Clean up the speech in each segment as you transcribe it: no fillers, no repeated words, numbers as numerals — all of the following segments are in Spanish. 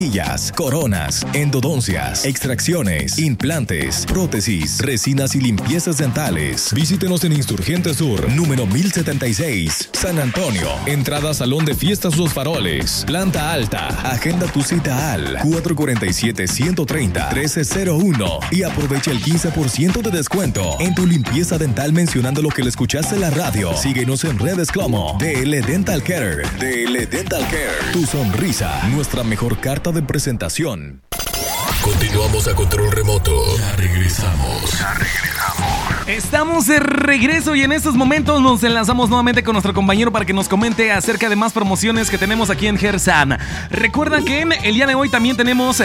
Coronas, endodoncias, extracciones, implantes, prótesis, resinas y limpiezas dentales. Visítenos en Insurgente Sur, número 1076, San Antonio. Entrada Salón de Fiestas Los Faroles. Planta alta. Agenda tu cita al 447-130-1301 y aprovecha el 15% de descuento en tu limpieza dental mencionando lo que le escuchaste en la radio. Síguenos en redes como DL Dental Care. DL Dental Care. Tu sonrisa, nuestra mejor carta de presentación. Continuamos a control remoto. Ya regresamos. Estamos de regreso y en estos momentos nos enlazamos nuevamente con nuestro compañero para que nos comente acerca de más promociones que tenemos aquí en Gersan. Recuerda que el día de hoy también tenemos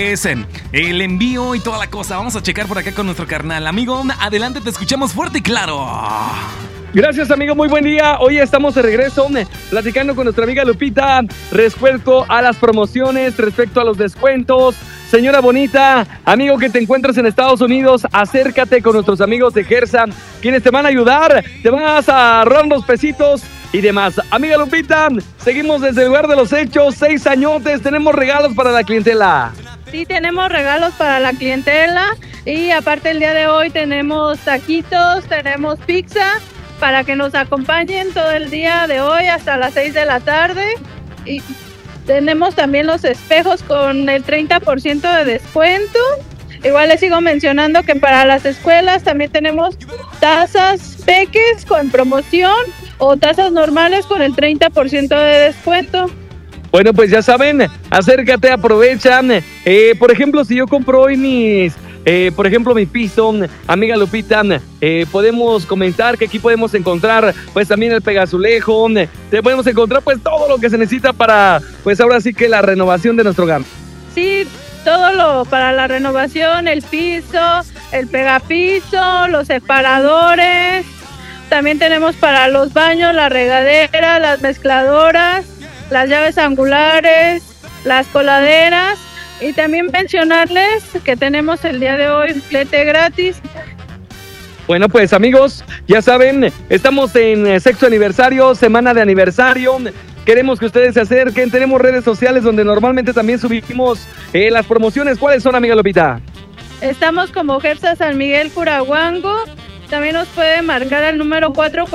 el envío y toda la cosa. Vamos a checar por acá con nuestro carnal. Amigo, adelante, te escuchamos fuerte y claro. Gracias, amigo, muy buen día. Hoy estamos de regreso platicando con nuestra amiga Lupita respecto a las promociones, respecto a los descuentos. Señora bonita, amigo que te encuentras en Estados Unidos, acércate con nuestros amigos de Gersan, quienes te van a ayudar, te vas a ahorrar unos pesitos y demás. Amiga Lupita, seguimos desde el lugar de los hechos, 6 añotes, tenemos regalos para la clientela. Sí, tenemos regalos para la clientela y aparte el día de hoy tenemos taquitos, tenemos pizza, para que nos acompañen todo el día de hoy hasta las 6 de la tarde. Y tenemos también los espejos con el 30% de descuento. Igual les sigo mencionando que para las escuelas también tenemos tazas peques con promoción o tazas normales con el 30% de descuento. Bueno, pues ya saben, acércate, aprovecha. Por ejemplo, si yo compro hoy mi piso, amiga Lupita, podemos comentar que aquí podemos encontrar pues también el pegazulejo, te podemos encontrar pues todo lo que se necesita para pues ahora sí que la renovación de nuestro hogar. Sí, todo lo para la renovación, el piso, el pegapiso, los separadores, también tenemos para los baños, la regadera, las mezcladoras, las llaves angulares, las coladeras. Y también mencionarles que tenemos el día de hoy un flete gratis. Bueno, pues amigos, ya saben, estamos en sexto aniversario, semana de aniversario. Queremos que ustedes se acerquen. Tenemos redes sociales donde normalmente también subimos las promociones. ¿Cuáles son, amiga Lupita? Estamos como Gersa San Miguel Curahuango. También nos puede marcar al número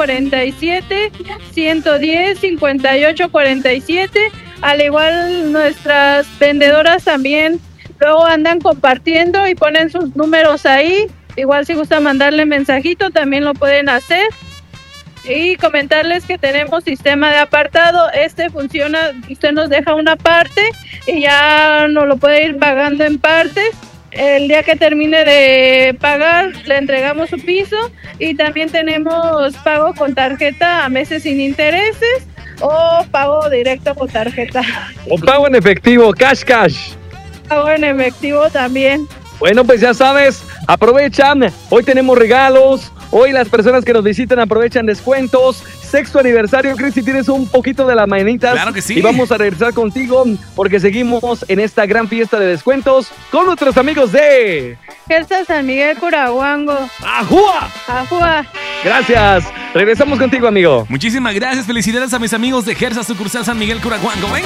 447-110-5847. Al igual nuestras vendedoras también luego andan compartiendo y ponen sus números ahí. Igual si gusta mandarle mensajito también lo pueden hacer. Y comentarles que tenemos sistema de apartado. Este funciona, usted nos deja una parte y ya nos lo puede ir pagando en partes. El día que termine de pagar, le entregamos su piso y también tenemos pago con tarjeta a meses sin intereses o pago directo con tarjeta. O pago en efectivo, cash. Pago en efectivo también. Bueno, pues ya sabes, aprovechan. Hoy tenemos regalos. Hoy las personas que nos visitan aprovechan descuentos. Sexto aniversario, Chris, si tienes un poquito de las mañanitas. Claro que sí. Y vamos a regresar contigo porque seguimos en esta gran fiesta de descuentos con nuestros amigos de Gersa San Miguel Curahuango. ¡Ajúa! ¡Ajúa! Gracias. Regresamos contigo, amigo. Muchísimas gracias. Felicidades a mis amigos de Gersa sucursal San Miguel Curahuango.